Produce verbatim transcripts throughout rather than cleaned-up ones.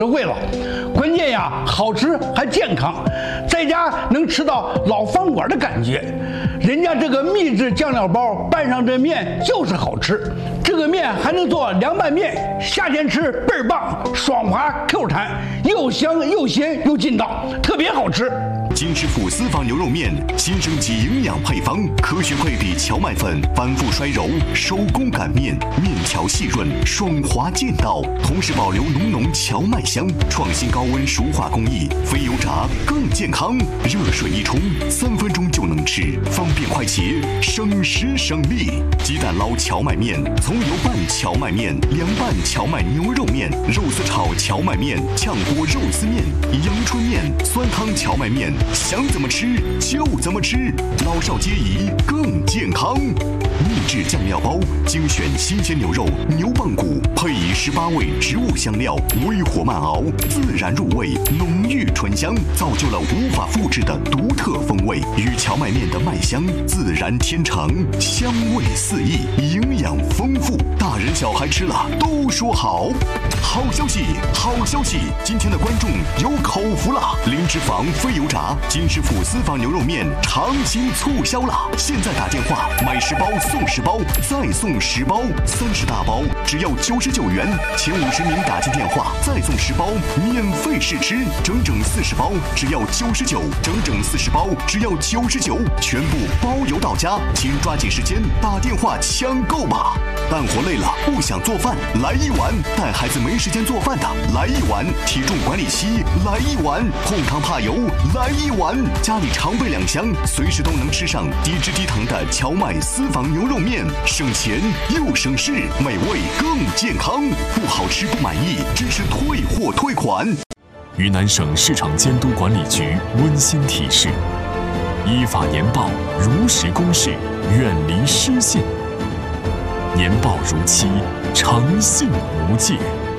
贵了，关键呀，好吃还健康，在家能吃到老饭馆的感觉。人家这个秘制酱料包拌上这面就是好吃，这个面还能做凉拌面，夏天吃倍儿棒，爽滑 Q 弹，又香又鲜又劲道，特别好吃。 金师傅私房牛肉面新升级营养配方，科学配比荞麦粉，反复摔揉，手工擀面，面条细润，爽滑劲道，同时保留浓浓荞麦香。创新高温熟化工艺，非油炸更健康。热水一冲，三分钟就能吃，方便快捷，省时省力。鸡蛋捞荞麦面，葱油拌荞麦面，凉拌荞麦牛肉面，肉丝炒荞麦面，炝锅肉丝面，阳春面，酸汤荞麦面。 想怎么吃就怎么吃，老少皆宜，更健康。秘制酱料包，精选新鲜牛肉、牛棒骨，配以十八味植物香料，微火慢熬，自然入味，浓郁醇香，造就了无法复制的独特风味。与荞麦面的麦香自然天成，香味四溢，营养丰富，大人小孩吃了都说好。好消息，好消息！今天的观众有口福了，零脂肪、非油炸。 金师傅私房牛肉面长期促销了，现在打电话买十包送十包，再送十包，三十大包只要九十九元，前五十名打进电话再送十包，免费试吃，整整四十包只要九十九，整整四十包只要九十九，全部包邮到家，请抓紧时间打电话抢购吧！干活累了不想做饭，来一碗；带孩子没时间做饭的，来一碗；体重管理期，来一碗；控糖怕油，来一碗。 碗家里常备两箱，随时都能吃上低脂低糖的荞麦私房牛肉面，省钱又省事，美味更健康。不好吃不满意，支持退货退款。 云南省市场监督管理局温馨提示：依法年报，如实公示，远离失信。年报如期，诚信无界。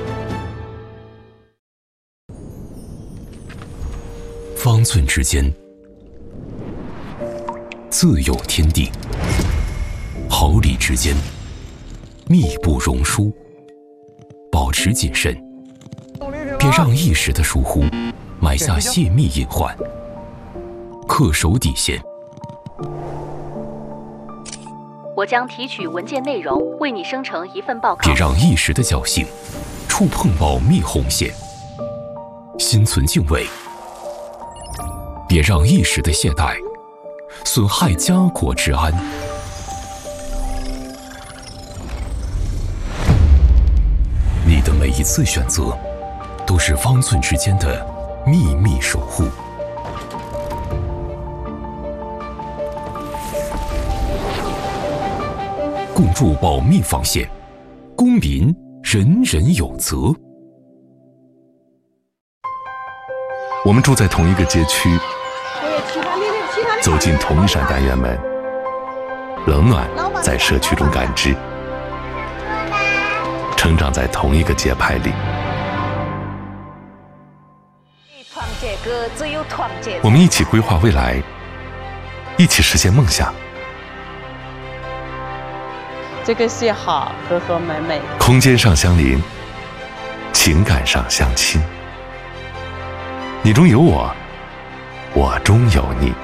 方寸之间，自有天地；毫厘之间，密不容疏。保持谨慎，别让一时的疏忽埋下泄密隐患。恪守底线。 我将提取文件内容，为你生成一份报告。 别让一时的侥幸触碰保密红线。心存敬畏。 别让一时的懈怠损害家国之安。你的每一次选择，都是方寸之间的秘密守护。共筑保密防线，公民人人有责。 我们住在同一个街区，走进同一扇单元门，冷暖在社区中感知，成长在同一个节拍里。我们一起规划未来，一起实现梦想。 这个是好和和美美， 空间上相邻，情感上相亲。 你中有我，我中有你，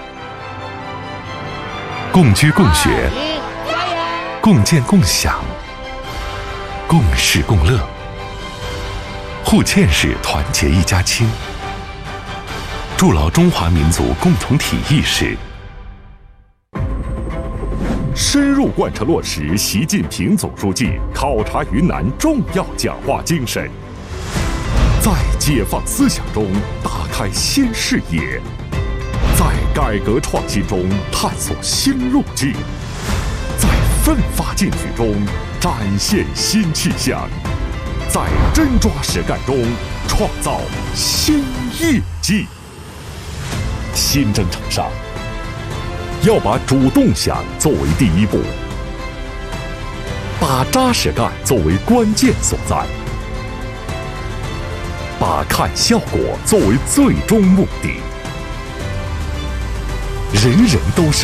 共居共学，共建共享，共事共乐，互嵌式团结一家亲，筑牢中华民族共同体意识， 深入贯彻落实习近平总书记考察云南重要讲话精神。 在解放思想中打开新视野，在改革创新中探索新路径，在奋发进取中展现新气象，在真抓实干中创造新业绩。新征程上，要把主动想作为第一步，把扎实干作为关键所在。 把看效果作为最终目的，人人都是。